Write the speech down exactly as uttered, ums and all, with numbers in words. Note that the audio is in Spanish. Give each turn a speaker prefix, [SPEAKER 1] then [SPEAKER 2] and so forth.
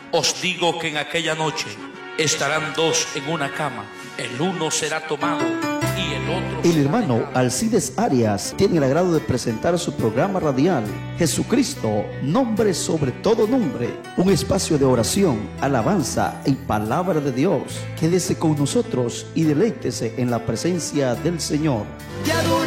[SPEAKER 1] Os digo que en aquella noche estarán dos en una cama, el uno será tomado y el otro...
[SPEAKER 2] El hermano Alcides Arias tiene el agrado de presentar su programa radial Jesucristo, nombre sobre todo nombre, un espacio de oración, alabanza y palabra de Dios. Quédese con nosotros y deleítese en la presencia del Señor.
[SPEAKER 3] Te adoro.